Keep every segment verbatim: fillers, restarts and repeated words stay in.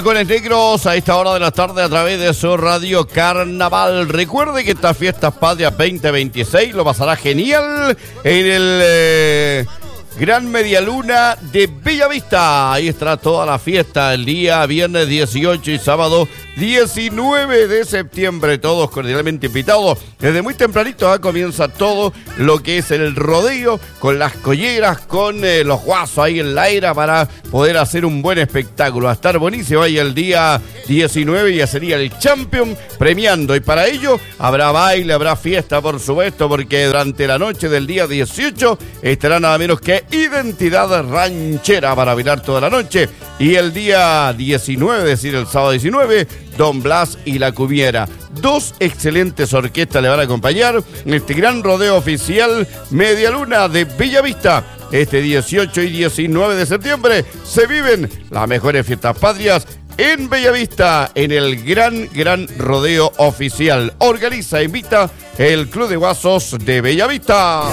Con negros a esta hora de la tarde a través de su radio Carnaval. Recuerde que estas fiestas patrias veinte veintiséis lo pasará genial en el eh, Gran Medialuna de Bellavista. Ahí estará toda la fiesta el día viernes dieciocho y sábado diecinueve de septiembre. Todos cordialmente invitados. Desde muy tempranito ¿eh? comienza todo lo que es el rodeo con las colleras, con eh, los guasos ahí en la era para poder hacer un buen espectáculo. Va a estar buenísimo ahí el día diecinueve, ya sería el Champion premiando. Y para ello habrá baile, habrá fiesta por supuesto, porque durante la noche del día dieciocho estará nada menos que Identidad Ranchera para bailar toda la noche. Y el día diecinueve, es decir, el sábado diecinueve, Don Blas y La Cubiera. Dos excelentes orquestas le van a acompañar en este gran rodeo oficial Medialuna de Bellavista. Este dieciocho y diecinueve de septiembre se viven las mejores fiestas patrias en Bellavista, en el gran, gran rodeo oficial. Organiza e invita el Club de Guasos de Bellavista.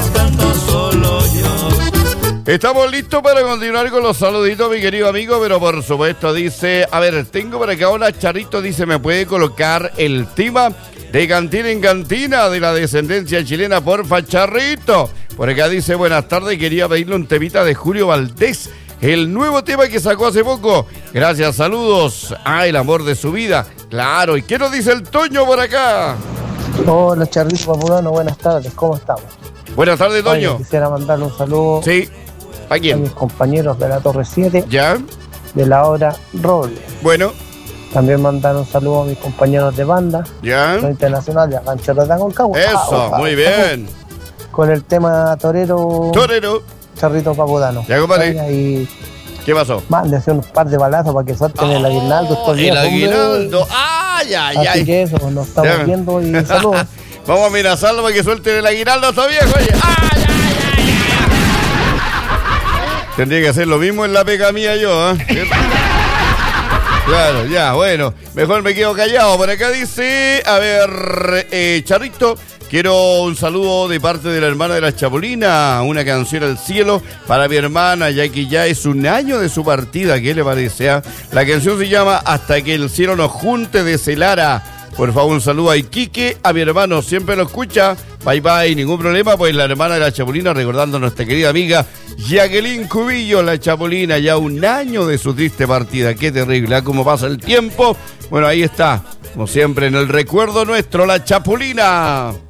Estamos listos para continuar con los saluditos, mi querido amigo, pero por supuesto dice, a ver, tengo por acá una Charrito, dice, ¿me puede colocar el tema de Cantina en Cantina de la descendencia chilena, porfa, Charrito? Por acá dice, buenas tardes, quería pedirle un temita de Julio Valdés, el nuevo tema que sacó hace poco. Gracias, saludos. Ah, el amor de su vida, claro. ¿Y qué nos dice el Toño por acá? Hola, Charrito Papudano, buenas tardes, ¿cómo estamos? Buenas tardes, Toño. Oye, quisiera mandarle un saludo. Sí. ¿A quién? A mis compañeros de la Torre siete. ¿Ya? De la obra Roble. Bueno. También mandar un saludo a mis compañeros de banda. ¿Ya? La internacional de Ranchero de Aconcagua. Eso, muy bien. Con el tema Torero. Torero. Charrito Papudano. Ya, compadre. Y ¿qué pasó? mándese un par de balazos para que suelten oh, el aguinaldo. Estos el días, aguinaldo. ¡Ay, ay, ay! Así que eso, nos estamos ya. viendo y saludos. Vamos a amenazarlo para que suelten el aguinaldo, está viejo, oye. ¡Ay, ay, ay! Tendría que hacer lo mismo en la pega mía yo, ¿eh? Claro, ya, bueno. Mejor me quedo callado. Por acá dice, a ver, eh, Charrito, quiero un saludo de parte de la hermana de la Chapulina, una canción al cielo para mi hermana, ya que ya es un año de su partida. ¿Qué le parece? ¿eh? La canción se llama Hasta que el cielo nos junte de Celara. Por favor, un saludo a Iquique, a mi hermano, siempre lo escucha. Bye bye, ningún problema, pues la hermana de la Chapulina, recordando a nuestra querida amiga Jacqueline Cubillo, la Chapulina, ya un año de su triste partida. Qué terrible, ¿eh? Cómo pasa el tiempo. Bueno, ahí está, como siempre, en el recuerdo nuestro, la Chapulina.